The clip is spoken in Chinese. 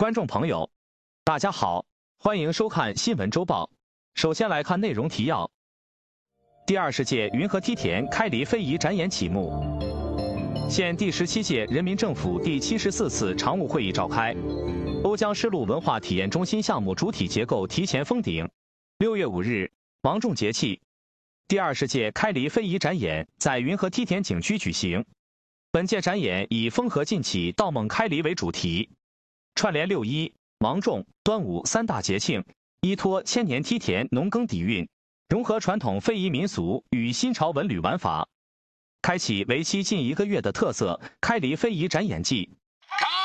观众朋友，大家好，欢迎收看新闻周报。首先来看内容提要。第20届云和梯田开黎非遗展演启幕。现第17届人民政府第74次常务会议召开，瓯江丝路文化体验中心项目主体结构提前封顶。6月5日，芒种节气，第20届开黎非遗展演在云和梯田景区举行。本届展演以“风和劲起，道梦开黎”为主题，串联6一、芒种、端午3大节庆，依托千年梯田农耕底蕴，融合传统非遗民俗与新潮文旅玩法，开启为期近1个月的特色开黎非遗展演季。